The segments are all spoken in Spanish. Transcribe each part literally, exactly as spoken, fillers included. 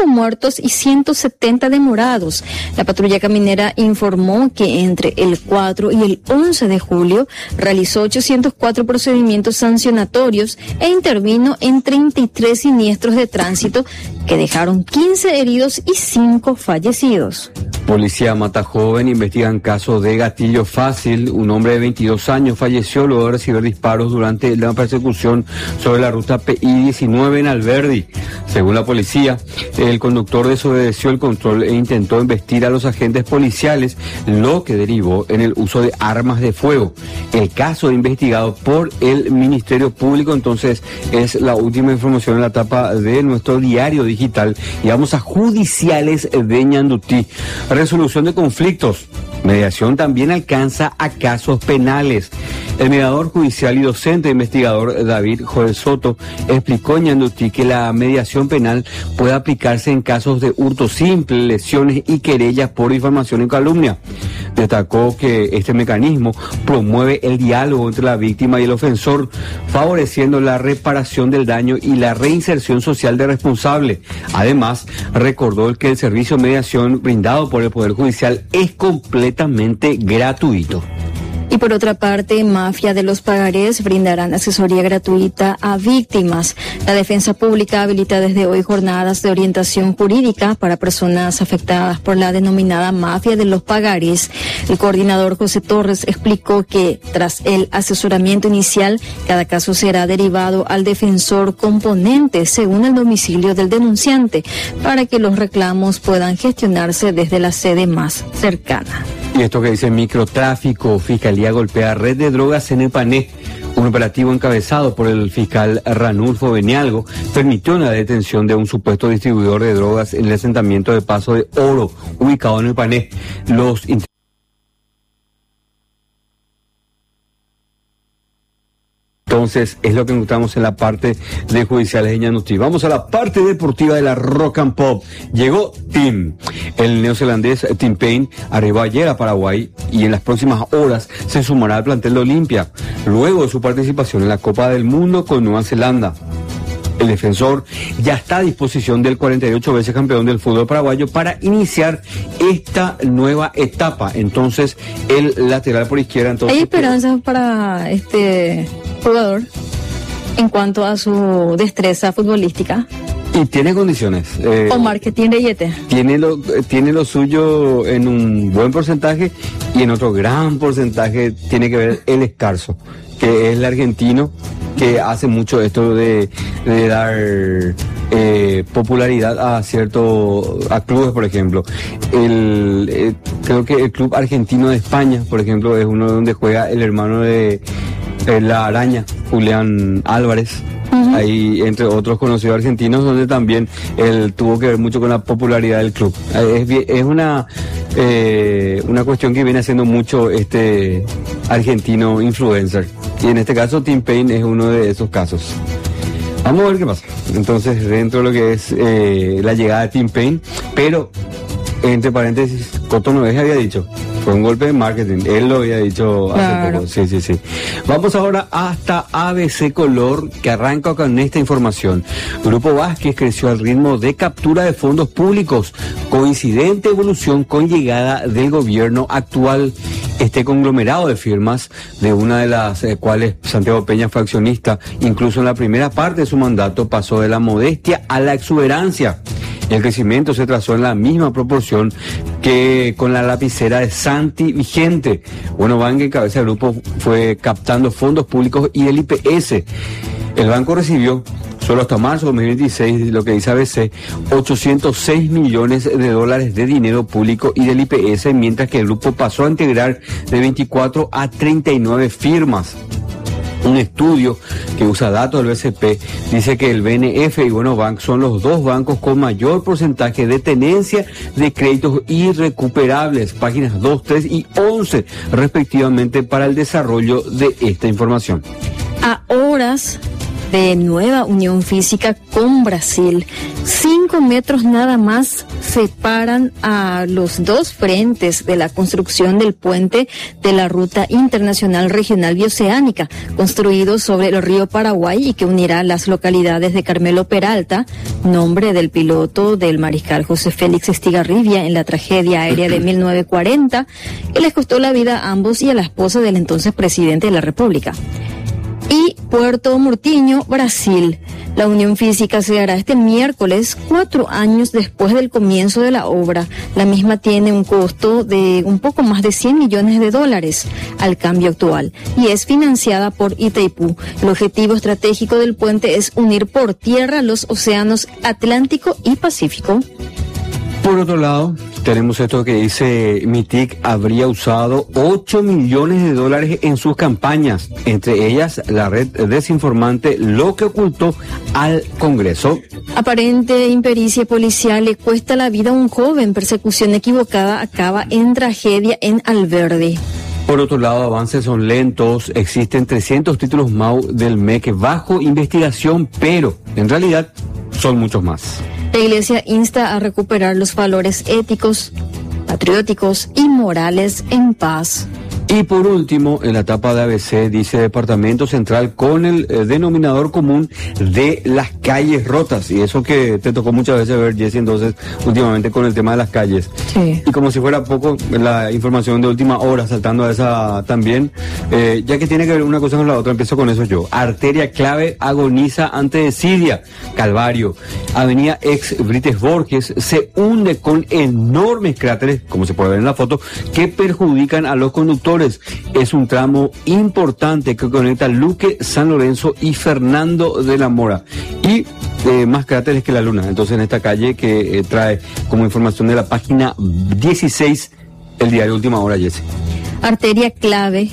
cinco muertos y ciento setenta demorados. La patrulla caminera informó que entre el cuatro y el once de julio realizó ochocientos cuatro procedimientos sancionatorios e intervino en treinta y tres siniestros de tránsito que dejaron quince heridos y cinco fallecidos. Policía mata joven, investigan caso de gatillo fácil. Un hombre de veintidós años falleció luego de recibir disparos durante la persecución sobre la ruta P I diecinueve en Alberdi. Según la policía, el conductor desobedeció el control e intentó embestir a los agentes policiales, lo que derivó en el uso de armas de fuego. El caso investigado por el Ministerio Público. Entonces es la última información en la tapa de nuestro diario digital. Y vamos a judiciales de Ñandutí. Resolución de conflictos. Mediación también alcanza a casos penales. El mediador judicial y docente investigador David Joel Soto explicó en Ñandutí que la mediación penal puede aplicarse en casos de hurto simple, lesiones y querellas por difamación y calumnia. Destacó que este mecanismo promueve el diálogo entre la víctima y el ofensor, favoreciendo la reparación del daño y la reinserción social del responsable. Además, recordó que el servicio de mediación brindado por el Poder Judicial es completamente gratuito. Y por otra parte, Mafia de los Pagarés brindarán asesoría gratuita a víctimas. La Defensa Pública habilita desde hoy jornadas de orientación jurídica para personas afectadas por la denominada Mafia de los Pagarés. El coordinador José Torres explicó que tras el asesoramiento inicial, cada caso será derivado al defensor componente según el domicilio del denunciante, para que los reclamos puedan gestionarse desde la sede más cercana. Y esto que dice microtráfico, Fiscalía golpea red de drogas en Epané. Un operativo encabezado por el fiscal Ranulfo Benialgo permitió la detención de un supuesto distribuidor de drogas en el asentamiento de Paso de Oro, ubicado en Epané. Los Entonces, es lo que encontramos en la parte de judiciales de Ñandutí. Vamos a la parte deportiva de la Rock and Pop. Llegó Tim. El neozelandés Tim Payne arribó ayer a Paraguay y en las próximas horas se sumará al plantel de Olimpia, luego de su participación en la Copa del Mundo con Nueva Zelanda. El defensor ya está a disposición del cuarenta y ocho veces campeón del fútbol paraguayo para iniciar esta nueva etapa. Entonces, el lateral por izquierda... Entonces, ¿hay esperanzas para este jugador en cuanto a su destreza futbolística? Y tiene condiciones. Eh, Omar, que tiene billete. Tiene lo, tiene lo suyo en un buen porcentaje y en otro gran porcentaje tiene que ver el Escarzo, que es el argentino que hace mucho esto de, de dar eh, popularidad a ciertos a clubes, por ejemplo. El, eh, creo que el Club Argentino de España, por ejemplo, es uno donde juega el hermano de eh, La Araña, Julián Álvarez. Uh-huh. Ahí, entre otros conocidos argentinos, donde también él tuvo que ver mucho con la popularidad del club. Es, es una eh, una cuestión que viene haciendo mucho este argentino influencer. Y en este caso, Tim Payne es uno de esos casos. Vamos a ver qué pasa. Entonces, dentro de lo que es eh, la llegada de Tim Payne, pero, entre paréntesis, Coto Noves había dicho, fue un golpe de marketing, él lo había dicho hace claro. poco. Sí, sí, sí. Vamos ahora hasta A B C Color, que arranca con esta información. Grupo Vázquez creció al ritmo de captura de fondos públicos, coincidente evolución con llegada del gobierno actual. Este conglomerado de firmas, de una de las eh, cuales Santiago Peña fue accionista, incluso en la primera parte de su mandato pasó de la modestia a la exuberancia. El crecimiento se trazó en la misma proporción que con la lapicera de Santi vigente. Bueno, Banque, en cabeza del grupo, fue captando fondos públicos y del I P S. El banco recibió, solo hasta marzo de dos mil veintiséis, lo que dice A B C, ochocientos seis millones de dólares de dinero público y del I P S, mientras que el grupo pasó a integrar de veinticuatro a treinta y nueve firmas. Un estudio que usa datos del B C P dice que el B N F y Bonobank son los dos bancos con mayor porcentaje de tenencia de créditos irrecuperables, páginas dos, tres y once respectivamente, para el desarrollo de esta información. A horas de nueva unión física con Brasil, cinco metros nada más, separan a los dos frentes de la construcción del puente de la Ruta Internacional Regional Bioceánica, construido sobre el río Paraguay y que unirá las localidades de Carmelo Peralta, nombre del piloto del mariscal José Félix Estigarribia en la tragedia aérea de mil novecientos cuarenta, que les costó la vida a ambos y a la esposa del entonces presidente de la República. Y Puerto Murtinho, Brasil. La unión física se hará este miércoles, cuatro años después del comienzo de la obra. La misma tiene un costo de un poco más de cien millones de dólares al cambio actual y es financiada por Itaipú. El objetivo estratégico del puente es unir por tierra los océanos Atlántico y Pacífico. Por otro lado, tenemos esto que dice Mitic habría usado ocho millones de dólares en sus campañas, entre ellas la red desinformante, lo que ocultó al Congreso. Aparente impericia policial le cuesta la vida a un joven. Persecución equivocada acaba en tragedia en Alverde. Por otro lado, avances son lentos. Existen trescientos títulos M A U del M E C bajo investigación, pero en realidad son muchos más. La Iglesia insta a recuperar los valores éticos, patrióticos y morales en paz. Y por último, en la etapa de A B C dice Departamento Central con el eh, denominador común de las calles rotas. Y eso que te tocó muchas veces ver, Jessy, entonces, últimamente con el tema de las calles. Sí. Y como si fuera poco, la información de última hora, saltando a esa también, eh, ya que tiene que ver una cosa con la otra, empiezo con eso yo. Arteria clave agoniza ante desidia. Calvario. Avenida Ex Brites Borges se hunde con enormes cráteres, como se puede ver en la foto, que perjudican a los conductores. Es un tramo importante que conecta Luque, San Lorenzo y Fernando de la Mora. Y eh, más cráteres que la luna. Entonces en esta calle que eh, trae como información de la página dieciséis el diario Última Hora, Jessy. Arteria clave.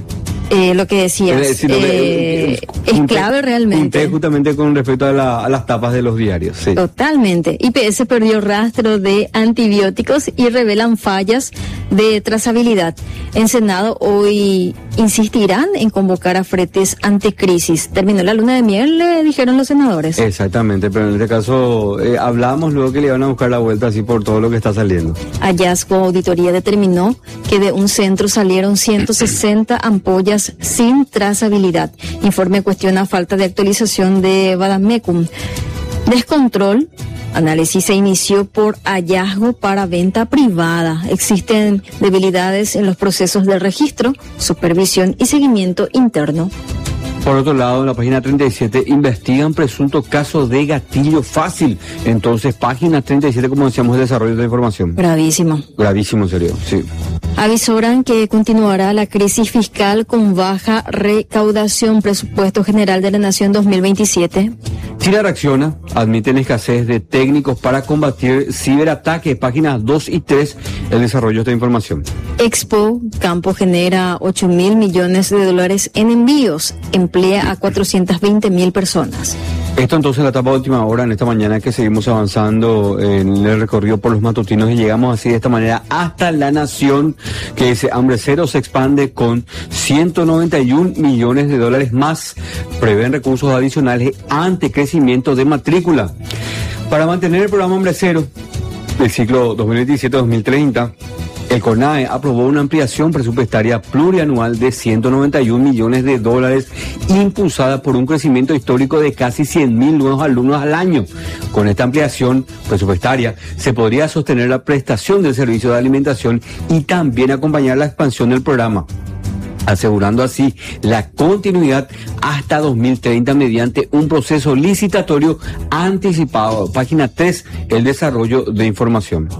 Eh, lo que decías, es, decir, eh, eh, es junté, clave realmente. Junté justamente con respecto a, la, a las tapas de los diarios. Sí. Totalmente. I P S perdió rastro de antibióticos y revelan fallas de trazabilidad. En Senado hoy insistirán en convocar a fretes anticrisis. Terminó la luna de miel, le dijeron los senadores. Exactamente, pero en este caso eh, hablamos luego que le iban a buscar la vuelta así por todo lo que está saliendo. Hallazgo auditoría determinó que de un centro salieron ciento sesenta ampollas sin trazabilidad. Informe cuestiona falta de actualización de Badamecum. Descontrol. Análisis se inició por hallazgo para venta privada. Existen debilidades en los procesos de registro, supervisión y seguimiento interno. Por otro lado, en la página treinta y siete, investigan presunto caso de gatillo fácil. Entonces, página treinta y siete, como decíamos, el desarrollo de la información. Gravísimo. Gravísimo, en serio, sí. Avisoran que continuará la crisis fiscal con baja recaudación. Presupuesto General de la Nación dos mil veintisiete. Chile reacciona, admiten escasez de técnicos para combatir ciberataques. Páginas dos y tres, el desarrollo de esta información. Expo Campo genera ocho mil millones de dólares en envíos. Emplea a cuatrocientas veinte mil personas. Esto entonces la etapa de última hora en esta mañana que seguimos avanzando en el recorrido por los matutinos y llegamos así de esta manera hasta La Nación, que dice Hambre Cero se expande con ciento noventa y un millones de dólares más. Prevén recursos adicionales ante crecimiento de matrícula. Para mantener el programa Hambre Cero del ciclo dos mil veintisiete a dos mil treinta, el CONAE aprobó una ampliación presupuestaria plurianual de ciento noventa y un millones de dólares, impulsada por un crecimiento histórico de casi cien mil nuevos alumnos al año. Con esta ampliación presupuestaria se podría sostener la prestación del servicio de alimentación y también acompañar la expansión del programa, asegurando así la continuidad hasta dos mil treinta mediante un proceso licitatorio anticipado. Página tres, el desarrollo de información.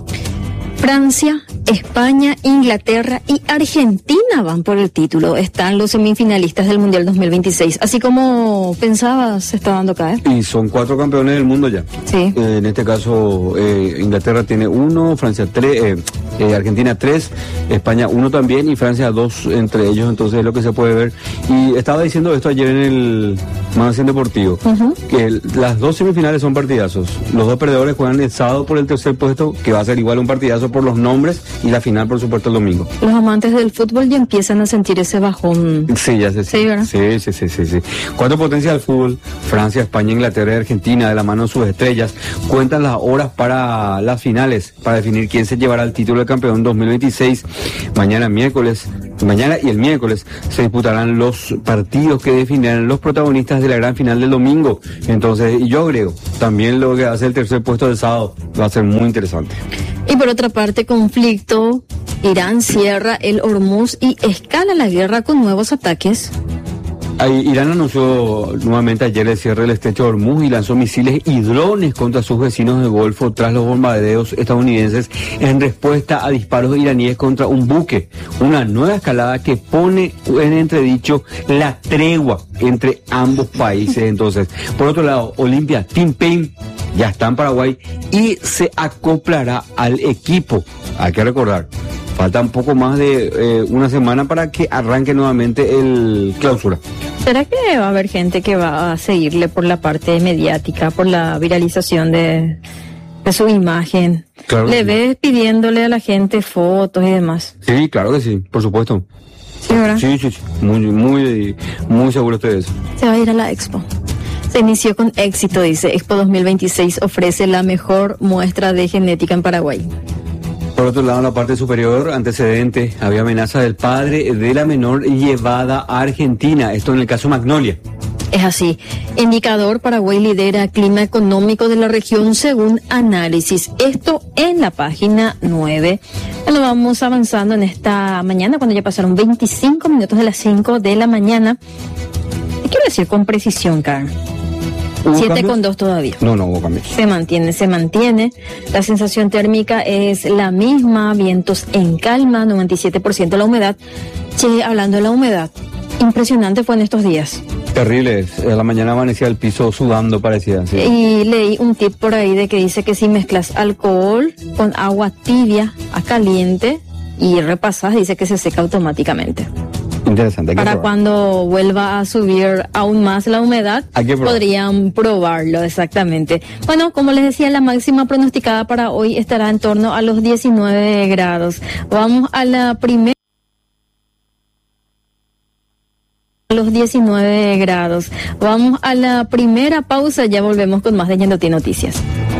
Francia, España, Inglaterra y Argentina van por el título. Están los semifinalistas del Mundial dos mil veintiséis. Así como pensabas, se está dando caer. Y son cuatro campeones del mundo ya. Sí. Eh, en este caso, eh, Inglaterra tiene uno, Francia tres, eh, eh, Argentina tres, España uno también y Francia dos entre ellos, entonces es lo que se puede ver. Y estaba diciendo esto ayer en el Magazine Deportivo, uh-huh. que el, las dos semifinales son partidazos, los dos perdedores juegan el sábado por el tercer puesto, que va a ser igual un partidazo por los nombres, y la final por supuesto el domingo. Los amantes del fútbol ya empiezan a sentir ese bajón. Sí, ya sé. Sí, ¿verdad? Sí, sí, sí, sí, sí. Cuatro potencias del fútbol, Francia, España, Inglaterra y Argentina, de la mano de sus estrellas, cuentan las horas para las finales, para definir quién se llevará el título de campeón dos mil veintiséis. Mañana miércoles, mañana y el miércoles se disputarán los partidos que definirán los protagonistas de la gran final del domingo. Entonces, yo agrego, también lo que hace el tercer puesto del sábado va a ser muy interesante. Y por otra parte, conflicto, Irán cierra el Hormuz y escala la guerra con nuevos ataques. Irán anunció nuevamente ayer el cierre del estrecho de Hormuz y lanzó misiles y drones contra sus vecinos del Golfo tras los bombardeos estadounidenses en respuesta a disparos iraníes contra un buque. Una nueva escalada que pone en entredicho la tregua entre ambos países. Entonces, por otro lado, Olimpia Team Pain ya está en Paraguay y se acoplará al equipo. Hay que recordar, falta un poco más de eh, una semana para que arranque nuevamente el clausura. ¿Será que va a haber gente que va a seguirle por la parte mediática, por la viralización de, de su imagen? Claro. ¿Le ves pidiéndole a la gente fotos y demás? Sí, claro que sí, por supuesto. ¿Sí, verdad? Sí, sí, sí. Muy, muy, muy seguro usted de eso. Se va a ir a la Expo. Se inició con éxito, dice. Expo dos mil veintiséis ofrece la mejor muestra de genética en Paraguay. Por otro lado, en la parte superior, antecedente, había amenaza del padre de la menor llevada a Argentina. Esto en el caso Magnolia. Es así. Indicador, Paraguay lidera clima económico de la región según análisis. Esto en la página nueve. Bueno, vamos avanzando en esta mañana, cuando ya pasaron veinticinco minutos de las cinco de la mañana. ¿Qué quiero decir con precisión, Karen? siete con dos todavía. No, no hubo cambios. Se mantiene, se mantiene. La sensación térmica es la misma, vientos en calma, noventa y siete por ciento la humedad. Che, hablando de la humedad, impresionante fue en estos días. Terrible, a la mañana amanecía el piso sudando, parecía. Sí. Y leí un tip por ahí de que dice que si mezclas alcohol con agua tibia a caliente y repasas, dice que se seca automáticamente. Interesante. Para probar. Cuando vuelva a subir aún más la humedad, podrían probarlo, exactamente. Bueno, como les decía, la máxima pronosticada para hoy estará en torno a los diecinueve grados. Vamos a la primera. Los diecinueve grados. Vamos a la primera pausa, ya volvemos con más de Yendoti Noticias.